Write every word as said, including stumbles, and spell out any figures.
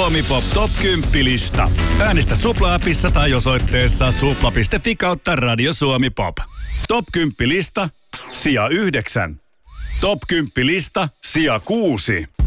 Suomi Pop Top kymmenen lista. Äänistä Supla-appissa tai osoitteessa supla piste fi kautta Radio Suomi Pop. Top kymmenen lista, sija yhdeksän. Top kymmenen lista, sija kuusi.